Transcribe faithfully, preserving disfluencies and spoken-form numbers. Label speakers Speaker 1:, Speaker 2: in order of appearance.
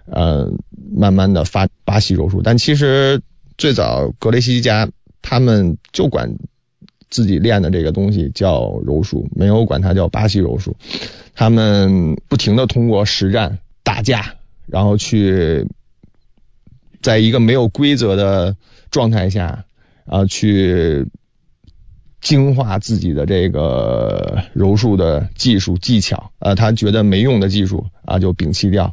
Speaker 1: 呃，慢慢的发巴西柔术。但其实最早格雷西家他们就管自己练的这个东西叫柔术，没有管它叫巴西柔术。他们不停的通过实战打架，然后去在一个没有规则的状态下啊、呃，去精化自己的这个柔术的技术技巧，呃，他觉得没用的技术啊就摒弃掉，